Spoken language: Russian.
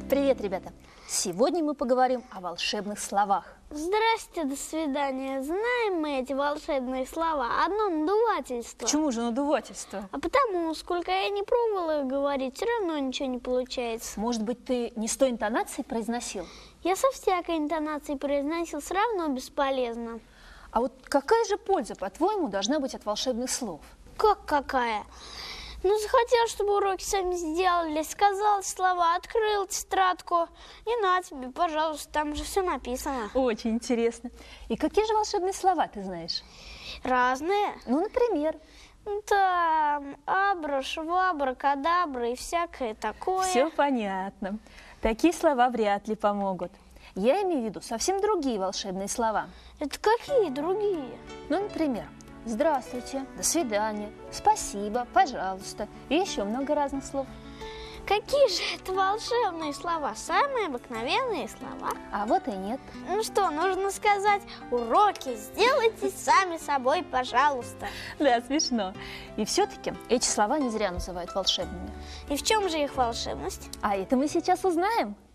Привет, ребята! Сегодня мы поговорим о волшебных словах. Здрасте, до свидания. Знаем мы эти волшебные слова. Одно надувательство. Почему же надувательство? А потому, сколько я не пробовала их говорить, все равно ничего не получается. Может быть, ты не с той интонацией произносил? Я со всякой интонацией произносил, все равно бесполезно. А вот какая же польза, по-твоему, должна быть от волшебных слов? Как какая? Ну, захотел, чтобы уроки сами сделали, сказал слова, открыл тетрадку, и на тебе, пожалуйста, там же все написано. Очень интересно. И какие же волшебные слова ты знаешь? Разные. Ну, например? Там абра, швабра, кадабра и всякое такое. Все понятно. Такие слова вряд ли помогут. Я имею в виду совсем другие волшебные слова. Это какие другие? Ну, например, здравствуйте, до свидания, спасибо, пожалуйста и еще много разных слов. Какие же это волшебные слова? Самые обыкновенные слова. А вот и нет. Ну что, нужно сказать, уроки сделайте сами собой, пожалуйста. Да, смешно. И все-таки эти слова не зря называют волшебными. И в чем же их волшебность? А это мы сейчас узнаем.